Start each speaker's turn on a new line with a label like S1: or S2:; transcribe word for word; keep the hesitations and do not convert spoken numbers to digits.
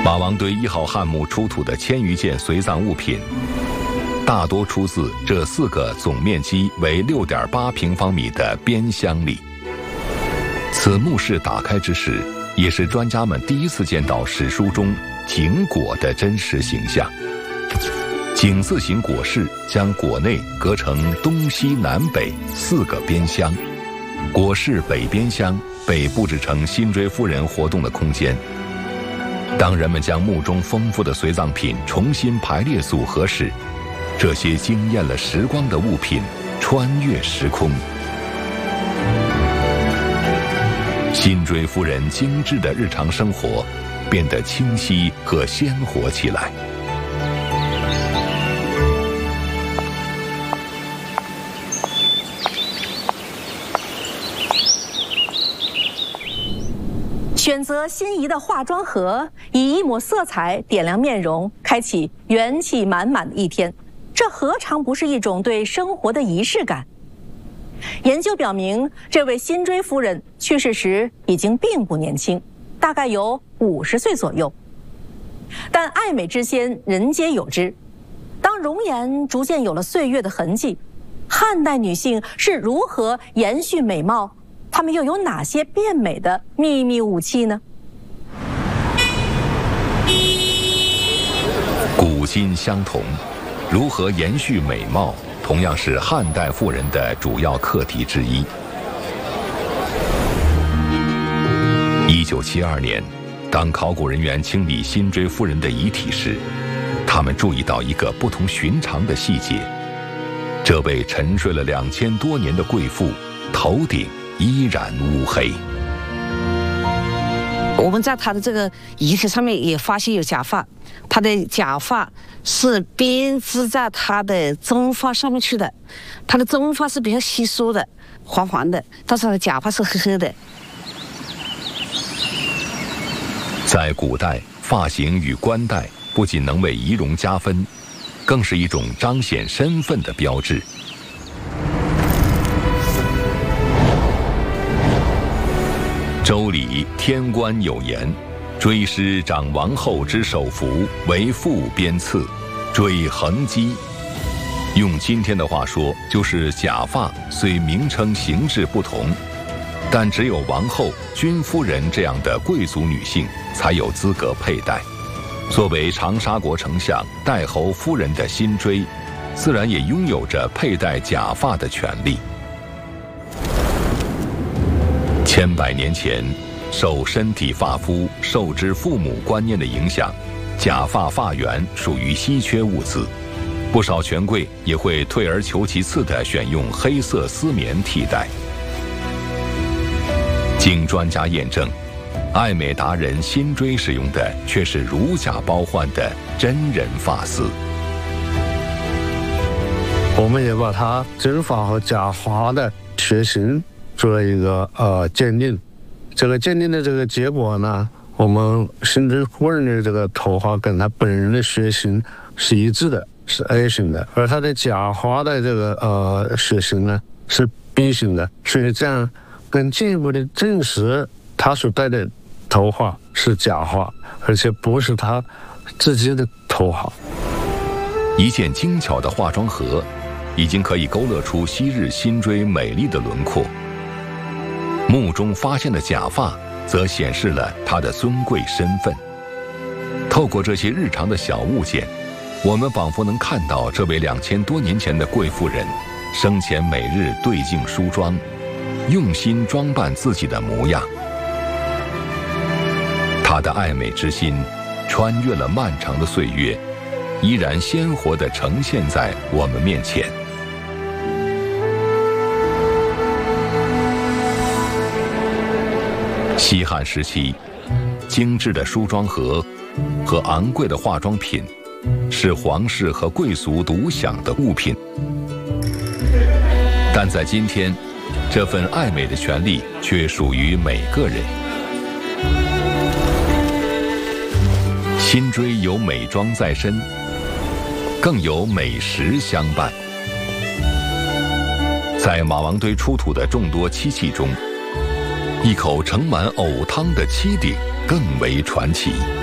S1: 马王堆一号汉墓出土的千余件随葬物品，大多出自这四个总面积为 六点八平方米的边箱里。此墓室打开之时，也是专家们第一次见到史书中景果的真实形象。井字形椁室将椁内隔成东西南北四个边箱，椁室北边厢被布置成辛追夫人活动的空间。当人们将墓中丰富的随葬品重新排列组合时，这些惊艳了时光的物品穿越时空，辛追夫人精致的日常生活变得清晰和鲜活起来。
S2: 选择心仪的化妆盒，以一抹色彩点亮面容，开启元气满满的一天，这何尝不是一种对生活的仪式感？研究表明，这位辛追夫人去世时已经并不年轻，大概有五十岁左右。但爱美之先，人皆有之。当容颜逐渐有了岁月的痕迹，汉代女性是如何延续美貌？她们又有哪些变美的秘密武器呢？
S1: 古今相同，如何延续美貌，同样是汉代妇人的主要课题之一。一九七二年，当考古人员清理辛追夫人的遗体时，他们注意到一个不同寻常的细节：这位沉睡了两千多年的贵妇，头顶依然乌黑。
S3: 我们在她的这个遗体上面也发现有假发，她的假发是编织在她的中发上面去的，她的中发是比较稀疏的，黄黄的，但是她的假发是黑黑的。
S1: 在古代，发型与冠带不仅能为仪容加分，更是一种彰显身份的标志。周礼天官有言：追师长王后之首服，为妇编刺，追横基。用今天的话说，就是假发虽名称形制不同，但只有王后、君夫人这样的贵族女性才有资格佩戴。作为长沙国丞相代侯夫人的辛追，自然也拥有着佩戴假发的权利。千百年前，受身体发肤受之父母观念的影响，假发发源属于稀缺物资，不少权贵也会退而求其次地选用黑色丝棉替代。经专家验证，爱美达人辛追使用的却是如假包换的真人发丝。
S4: 我们也把它真发和假发的血型做了一个呃鉴定，这个鉴定的这个结果呢，我们辛追夫人的这个头发跟她本人的血型是一致的，是 A 型的，而她的假发的这个呃血型呢是 B 型的，所以这样更进一步的证实她所戴的头发是假发，而且不是她自己的头发。
S1: 一件精巧的化妆盒，已经可以勾勒出昔日辛追美丽的轮廓。墓中发现的假发，则显示了她的尊贵身份。透过这些日常的小物件，我们仿佛能看到这位两千多年前的贵妇人，生前每日对镜梳妆，用心装扮自己的模样。她的爱美之心，穿越了漫长的岁月，依然鲜活地呈现在我们面前。西汉时期，精致的梳妆盒和昂贵的化妆品是皇室和贵族独享的物品，但在今天，这份爱美的权利却属于每个人。辛追有美妆在身，更有美食相伴。在马王堆出土的众多漆器中，一口盛满藕汤的漆鼎更为传奇。